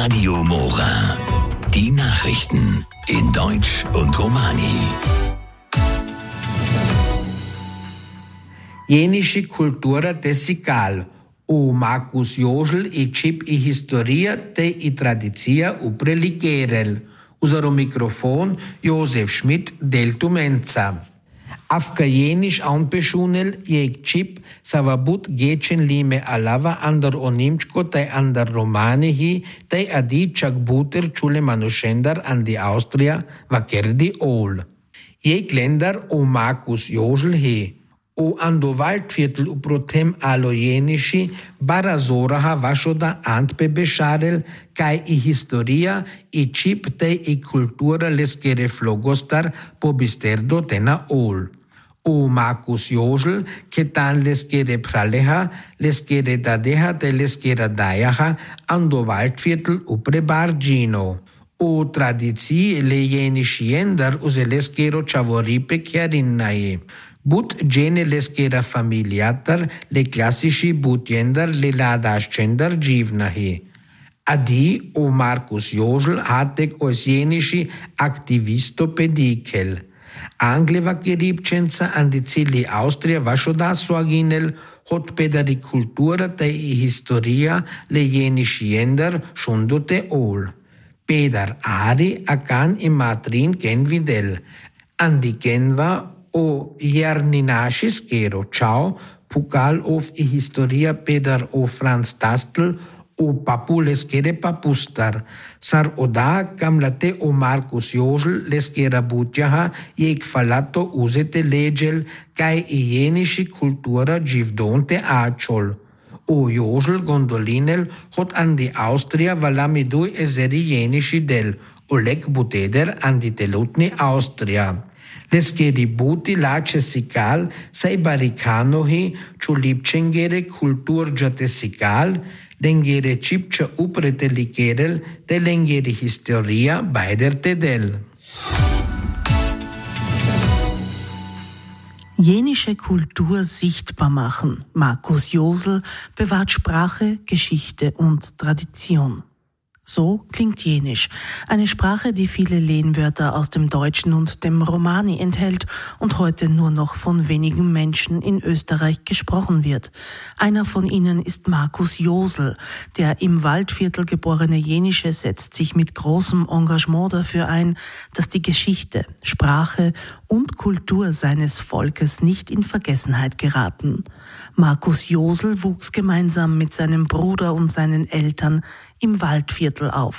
Radio Mora. Die Nachrichten in Deutsch und Romani. Jenische cultura tesical. O Marcus Josel e chip e historia te e tradizia upre ligerel. Usaro microfon Josef Schmidt del Tumenza. Afka jenisch anpeschunel jeg chip savabut gechen lime alava andar onimchko tai andar romani hi tai adi chak buter chule manuschendar andi Austria vakerdi ol. Jeg länder o Marcus Josel he. O ando Waldviertel uprotem alo jenischi barazoraha vashoda antpe besharel kai i historia i chip te i cultura leskere flogostar po bisterdo tena ol. O Marcus Josel ketan leskere praleha leskere dadeha te leskere dayaha ando Waldviertel upre bargino. O tradizi le jenischi jender use leskero chavoripe chiarinnae. But gene leskera familiatar le classici butjender le ladascender givnahi. Adi o Marcus Josel hatek os jenischi aktivisto pedikel. Angleva geribcenza andi cili Austria vashoda soaginel hot pedari cultura te i historia le jenischi jender shundute ol. Pedar Ari akan i matrin ken videl. Andi kenva o Jerninaschis Gero Ciao, Pukal of i historia Pedar o Franz Tastel, o Papules Kere Papustar, Sar oda kamlate o Marcus Josel leskera butjaha jeg falato usete legel kai i jenischi cultura givdonte acol. O Josel gondolinel hot andi Austria valamidui eseri jenischi del, o lek buteder andi telutni Austria. Leskeri buti lace sical, sai baricanohi, ciulipcengere cultur jate sical, lengere cipcia uprete ligerel, de lengere historia beider tedel. Jenische Kultur sichtbar machen. Marcus Josel bewahrt Sprache, Geschichte und Tradition. So klingt Jenisch, eine Sprache, die viele Lehnwörter aus dem Deutschen und dem Romani enthält und heute nur noch von wenigen Menschen in Österreich gesprochen wird. Einer von ihnen ist Marcus Josel. Der im Waldviertel geborene Jenische setzt sich mit großem Engagement dafür ein, dass die Geschichte, Sprache und Kultur seines Volkes nicht in Vergessenheit geraten. Marcus Josel wuchs gemeinsam mit seinem Bruder und seinen Eltern im Waldviertel auf.